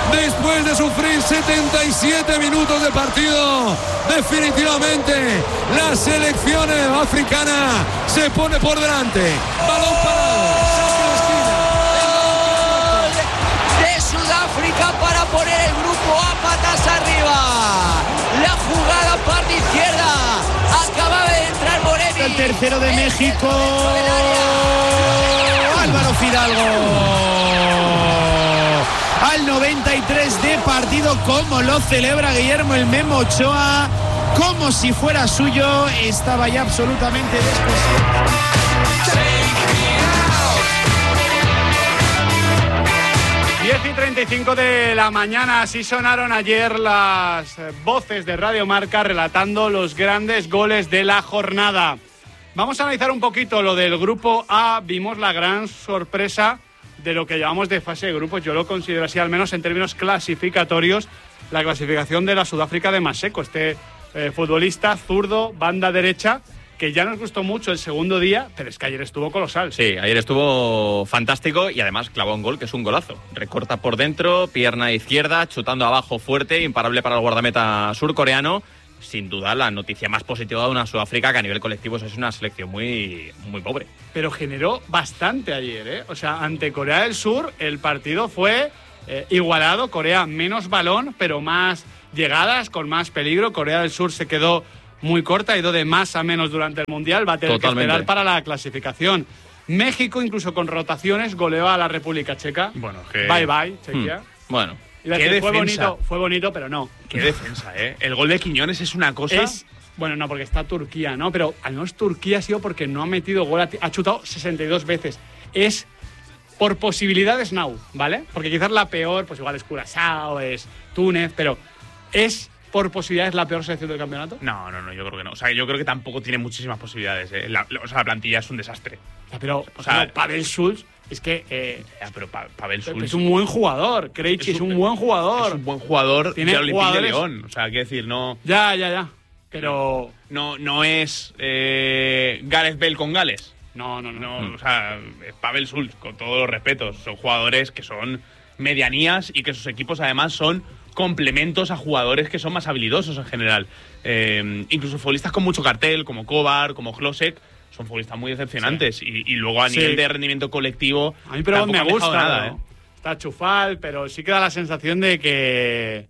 después de sufrir 77 minutos de partido. Definitivamente la selección africana se pone por delante. Balón parado, saque de esquina. De Sudáfrica para poner el grupo a patas arriba. La jugada parte izquierda. Acaba de entrar Moremi. El tercero de México. Álvaro Fidalgo. Al 93 de partido, como lo celebra Guillermo el Memo Ochoa, como si fuera suyo, estaba ya absolutamente desposado. 10:35 de la mañana, así sonaron ayer las voces de Radio Marca relatando los grandes goles de la jornada. Vamos a analizar un poquito lo del grupo A. Vimos la gran sorpresa de lo que llamamos de fase de grupos. Yo lo considero así, al menos en términos clasificatorios, la clasificación de la Sudáfrica de Maseko, futbolista zurdo, banda derecha, que ya nos gustó mucho el segundo día, pero es que ayer estuvo colosal. Sí, ayer estuvo fantástico y además clavó un gol que es un golazo. Recorta por dentro, pierna izquierda, chutando abajo fuerte, imparable para el guardameta surcoreano. Sin duda la noticia más positiva de una Sudáfrica que a nivel colectivo es una selección muy, muy pobre. Pero generó bastante ayer, ¿eh? O sea, ante Corea del Sur el partido fue igualado. Corea menos balón, pero más llegadas, con más peligro. Corea del Sur se quedó muy corta, ha ido de más a menos durante el Mundial. Va a tener que esperar para la clasificación. México, incluso con rotaciones, goleó a la República Checa. Bueno, que... Bye bye, Chequia. Bueno. Fue bonito, pero no. Qué defensa, ¿eh? El gol de Quiñones es una cosa... Bueno, no, porque está Turquía, ¿no? Pero al menos Turquía ha sido porque no ha metido gol, ha chutado 62 veces. Es por posibilidades now, ¿vale? Porque quizás la peor, pues igual es Curazao, es Túnez, pero ¿es por posibilidades la peor selección del campeonato? No, yo creo que no. O sea, yo creo que tampoco tiene muchísimas posibilidades, ¿eh? La plantilla es un desastre. Pero, Pavel Schulz... Es que pero Pavel Schulz es un buen jugador. Krejci es un buen jugador. Es un buen jugador de Olympique de León. O sea, quiero decir, no... Ya. Pero... No es Gareth Bale con Gales. No. O sea, Pavel Schulz, con todos los respetos, son jugadores que son medianías y que sus equipos además son complementos a jugadores que son más habilidosos en general. Incluso futbolistas con mucho cartel, como Kovar, como Klosek, son futbolistas muy decepcionantes. Sí. Y luego a nivel de rendimiento colectivo... A mí pero me gusta nada, ¿no? Está Chufal, pero sí que da la sensación de que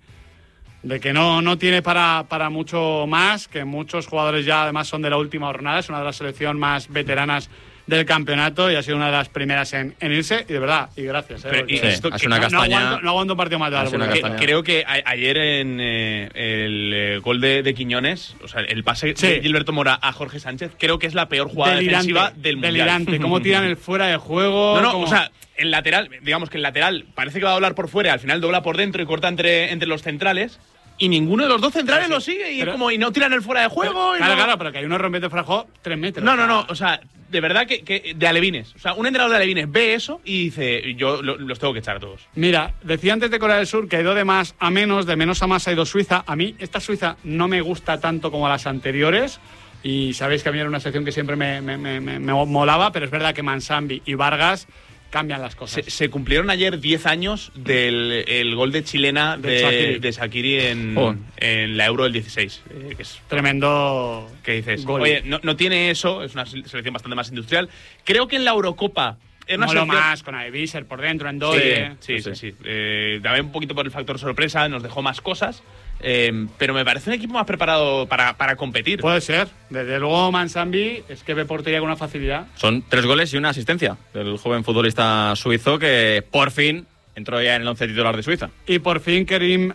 no tiene para mucho más, que muchos jugadores ya además son de la última jornada, es una de las selecciones más veteranas del campeonato y ha sido una de las primeras en irse, y de verdad, y gracias. Es una castaña. No aguanto un partido más de árbol. Creo que ayer en el gol de Quiñones, o sea, el pase de Gilberto Mora a Jorge Sánchez, creo que es la peor jugada defensiva del Mundial. Delirante, cómo tiran el fuera de juego. O sea, el lateral, digamos que el lateral parece que va a doblar por fuera, al final dobla por dentro y corta entre los centrales. Y ninguno de los dos centrales lo sigue y no tiran el fuera de juego. Claro, pero que hay uno rompiendo frajó 3 metros. No, o sea, de verdad que de alevines. O sea, un entrenador de alevines ve eso y dice, yo los tengo que echar a todos. Mira, decía antes de Corea del Sur que ha ido de más a menos, de menos a más ha ido Suiza. A mí esta Suiza no me gusta tanto como las anteriores. Y sabéis que a mí era una sección que siempre me molaba, pero es verdad que Mansambi y Vargas cambian las cosas. Se cumplieron ayer 10 años del gol de chilena de Shaqiri en la Euro del 16. Que es tremendo. ¿Qué dices? Gol. Oye, no tiene eso, es una selección bastante más industrial. Creo que en la Eurocopa... Molo más, con Aeviser por dentro, en Doyle. Sí. También un poquito por el factor sorpresa, nos dejó más cosas. Pero me parece un equipo más preparado para competir. Puede ser. Desde luego Mansambi es que ve portería con una facilidad. Son 3 goles y una asistencia del joven futbolista suizo que por fin entró ya en el 11 titular de Suiza. Y por fin Kerim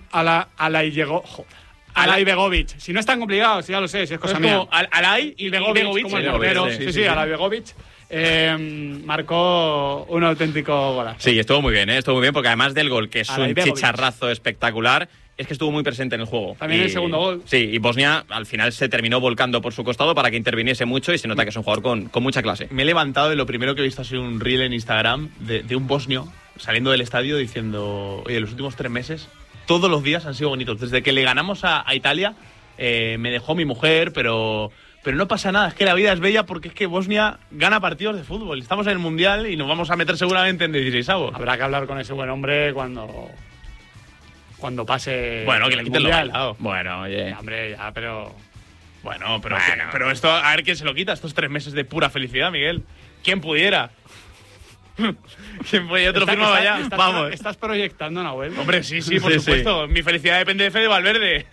Alaibegovic. Si no es tan complicado, si ya lo sé, si es cosa mía. Como Alai y Begovic. Como el portero. Sí, Alaibegovic. Marcó un auténtico golazo. Sí, estuvo muy bien, estuvo muy bien porque además del gol, que es un chicharrazo espectacular, es que estuvo muy presente en el juego. También el segundo gol. Sí, y Bosnia al final se terminó volcando por su costado para que interviniese mucho y se nota que es un jugador con mucha clase. Me he levantado y lo primero que he visto ha sido un reel en Instagram de un bosnio saliendo del estadio diciendo, oye, los últimos 3 meses todos los días han sido bonitos. Desde que le ganamos a Italia me dejó mi mujer, pero no pasa nada, es que la vida es bella porque es que Bosnia gana partidos de fútbol. Estamos en el Mundial y nos vamos a meter seguramente en 16avos. Habrá que hablar con ese buen hombre cuando cuando pase. Bueno, que le quiten lo Mundial. bailado. Bueno, oye. Ya, hombre, ya, pero. Bueno, pero esto, a ver quién se lo quita, estos 3 meses de pura felicidad, Miguel. ¿Quién pudiera? ¿Quién pudiera? Te lo firmaba ya. Vamos. Estás proyectando, Nahuel. Hombre, sí, por supuesto. Mi felicidad depende de Fede Valverde.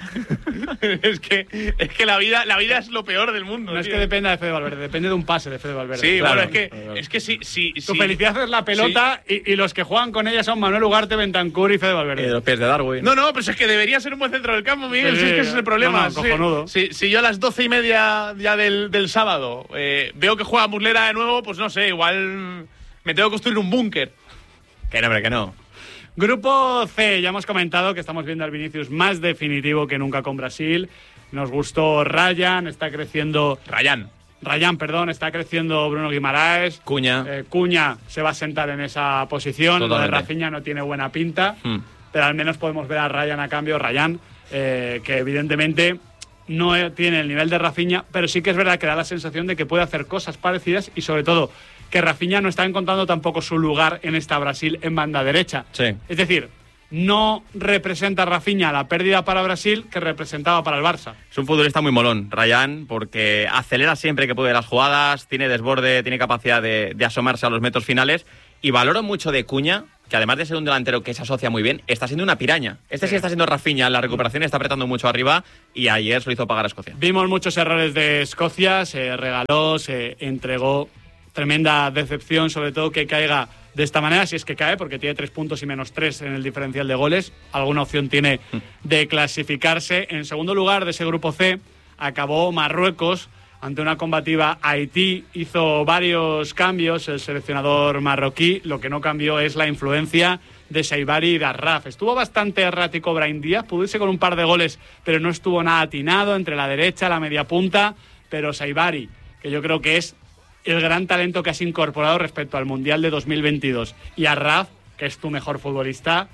es que la vida es lo peor del mundo. No es tío. que dependa de Fede Valverde, depende de un pase de Fede Valverde. Sí, Claro, bueno, es que sí. Tu felicidad es la pelota y los que juegan con ella son Manuel Ugarte, Bentancur y Fede Valverde. Los pies de Darwin. No, pero es que debería ser un buen centro del campo, Miguel. Sí, Si es que ese es el problema. no, cojonudo. Si yo a las 12:30 ya del sábado veo que juega Muslera de nuevo, pues no sé, igual me tengo que construir un búnker. Que no, hombre, que no. Grupo C, ya hemos comentado que estamos viendo al Vinicius más definitivo que nunca con Brasil. Nos gustó Ryan, está creciendo. Ryan, perdón, está creciendo Bruno Guimaraes. Cuña. Cuña se va a sentar en esa posición. Lo de Totalmente. Rafinha no tiene buena pinta, pero al menos podemos ver a Ryan a cambio. Ryan, que evidentemente no tiene el nivel de Rafinha, pero sí que es verdad que da la sensación de que puede hacer cosas parecidas y sobre todo que Rafinha no está encontrando tampoco su lugar en esta Brasil en banda derecha. Sí. Es decir, no representa Rafinha la pérdida para Brasil que representaba para el Barça. Es un futbolista muy molón, Ryan, porque acelera siempre que puede las jugadas, tiene desborde, tiene capacidad de asomarse a los metros finales. Y valoro mucho de Cuña, que además de ser un delantero que se asocia muy bien, está siendo una piraña. Sí está siendo Rafinha, la recuperación está apretando mucho arriba y ayer se lo hizo pagar a Escocia. Vimos muchos errores de Escocia, se regaló, se entregó. Tremenda decepción, sobre todo que caiga de esta manera, si es que cae, porque tiene 3 puntos y -3 en el diferencial de goles. Alguna opción tiene de clasificarse. En segundo lugar de ese grupo C acabó Marruecos ante una combativa Haití. Hizo varios cambios el seleccionador marroquí. Lo que no cambió es la influencia de Saibari y de Arraf. Estuvo bastante errático Brahim Díaz, pudo irse con un par de goles, pero no estuvo nada atinado entre la derecha, la media punta. Pero Saibari, que yo creo que es el gran talento que has incorporado respecto al Mundial de 2022. Y a Raf, que es tu mejor futbolista,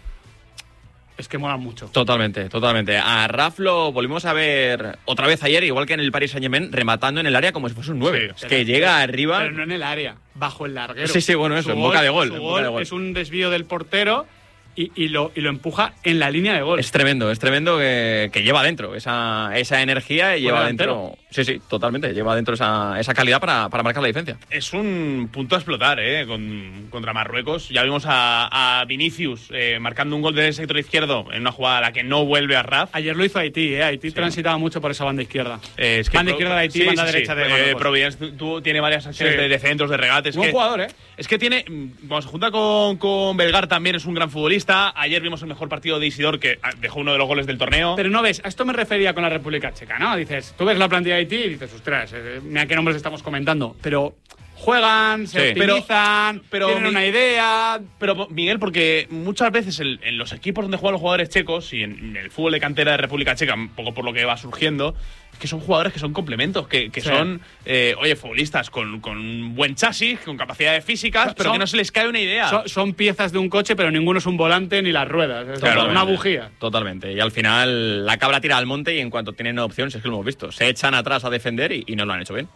es que mola mucho. Totalmente. A Raf lo volvimos a ver otra vez ayer, igual que en el Paris Saint-Germain, rematando en el área como si fuese un 9. Sí, es que llega arriba. Pero no en el área, bajo el larguero. Sí, bueno, eso, en boca de gol. Su gol es un desvío del portero y lo empuja en la línea de gol. Es tremendo que lleva dentro esa energía y lleva dentro. Sí, totalmente. Lleva dentro esa calidad para marcar la diferencia. Es un punto a explotar, contra Marruecos. Ya vimos a Vinicius marcando un gol del sector izquierdo en una jugada a la que no vuelve a Raf. Ayer lo hizo Haití, Haití transitaba mucho por esa banda izquierda. Es que banda izquierda de Haití, banda derecha de Marruecos. Providence tiene varias acciones de centros, de regates. Buen jugador, Es que tiene, cuando se junta con Belgar también es un gran futbolista. Ayer vimos el mejor partido de Isidor, que dejó uno de los goles del torneo. Pero no ves, a esto me refería con la República Checa, ¿no? Dices, tú ves la plantilla de Haití y dices, ostras, mira qué nombres estamos comentando. Pero juegan, se optimizan, tienen una idea. Pero, Miguel, porque muchas veces en los equipos donde juegan los jugadores checos y en el fútbol de cantera de República Checa, un poco por lo que va surgiendo, que son jugadores que son complementos, que son, futbolistas con buen chasis, con capacidades físicas, pero que no se les cae una idea. Son piezas de un coche, pero ninguno es un volante ni las ruedas. Es una bujía. Totalmente. Y al final la cabra tira al monte y en cuanto tienen opciones, es que lo hemos visto. Se echan atrás a defender y no lo han hecho bien.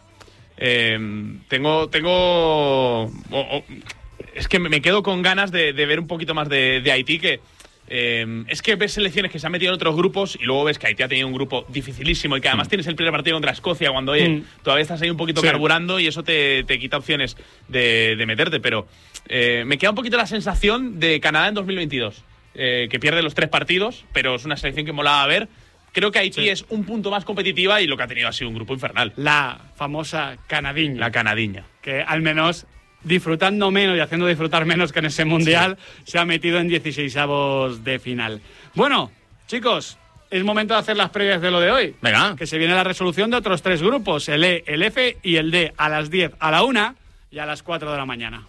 Es que me quedo con ganas de ver un poquito más de Haití, que es que ves selecciones que se han metido en otros grupos y luego ves que Haití ha tenido un grupo dificilísimo y que además tienes el primer partido contra Escocia cuando todavía estás ahí un poquito carburando y eso te quita opciones de meterte, pero me queda un poquito la sensación de Canadá en 2022, que pierde los 3 partidos, pero es una selección que molaba a ver. Creo que Haití es un punto más competitiva y lo que ha tenido ha sido un grupo infernal. La famosa canadiña. La canadiña. Que al menos, disfrutando menos y haciendo disfrutar menos que en ese Mundial, se ha metido en 16avos de final. Bueno, chicos, es momento de hacer las previas de lo de hoy. Venga. Que se viene la resolución de otros 3 grupos, el E, el F y el D, a las 10, a la 1 y a las 4 de la mañana.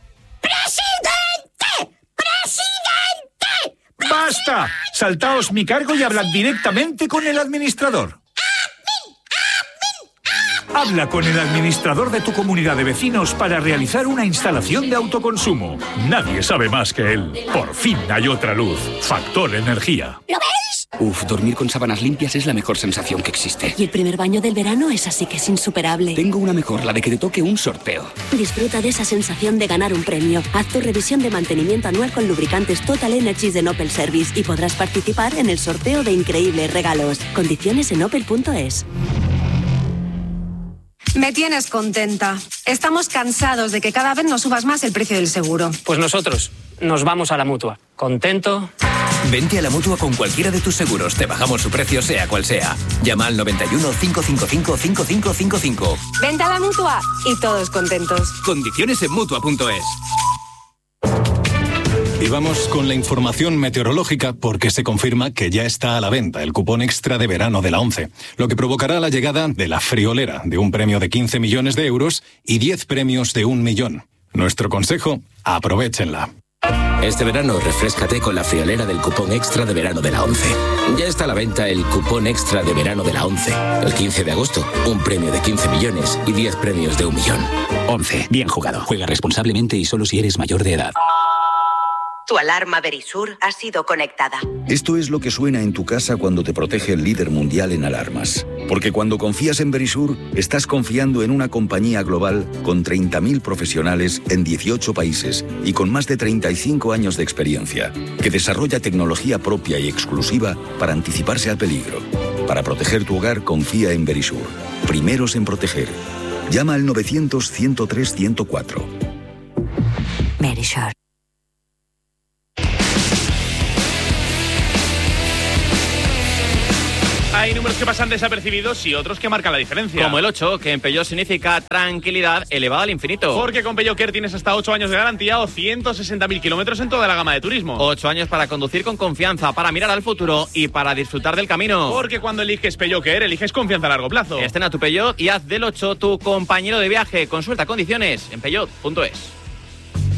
¡Basta! Saltaos mi cargo y hablad directamente con el administrador. Habla con el administrador de tu comunidad de vecinos para realizar una instalación de autoconsumo. Nadie sabe más que él. Por fin hay otra luz. Factor Energía. ¿Lo veis? Dormir con sábanas limpias es la mejor sensación que existe. Y el primer baño del verano es así que es insuperable. Tengo una mejor, la de que te toque un sorteo. Disfruta de esa sensación de ganar un premio. Haz tu revisión de mantenimiento anual con lubricantes Total Energies de Opel Service y podrás participar en el sorteo de increíbles regalos. Condiciones en opel.es. Me tienes contenta. Estamos cansados de que cada vez nos subas más el precio del seguro. Pues nosotros nos vamos a la Mutua. ¿Contento? Vente a la Mutua con cualquiera de tus seguros. Te bajamos su precio sea cual sea. Llama al 91 555 5555. Vente a la Mutua y todos contentos. Condiciones en Mutua.es. Y vamos con la información meteorológica porque se confirma que ya está a la venta el cupón extra de verano de la ONCE, lo que provocará la llegada de la friolera de un premio de 15 millones de euros y 10 premios de 1 millón. Nuestro consejo, aprovéchenla. Este verano refréscate con la friolera del cupón extra de verano de la ONCE. Ya está a la venta el cupón extra de verano de la ONCE. El 15 de agosto, un premio de 15 millones y 10 premios de 1 millón. ONCE, bien jugado. Juega responsablemente y solo si eres mayor de edad. Tu alarma Verisur ha sido conectada. Esto es lo que suena en tu casa cuando te protege el líder mundial en alarmas. Porque cuando confías en Verisur, estás confiando en una compañía global con 30.000 profesionales en 18 países y con más de 35 años de experiencia, que desarrolla tecnología propia y exclusiva para anticiparse al peligro. Para proteger tu hogar, confía en Verisur. Primeros en proteger. Llama al 900-103-104. Verisur. Hay números que pasan desapercibidos y otros que marcan la diferencia. Como el 8, que en Peugeot significa tranquilidad elevada al infinito. Porque con Peugeot Care tienes hasta 8 años de garantía o 160.000 kilómetros en toda la gama de turismo. 8 años para conducir con confianza, para mirar al futuro y para disfrutar del camino. Porque cuando eliges Peugeot Care, eliges confianza a largo plazo. Estrena tu Peugeot y haz del 8 tu compañero de viaje. Consulta condiciones en peugeot.es.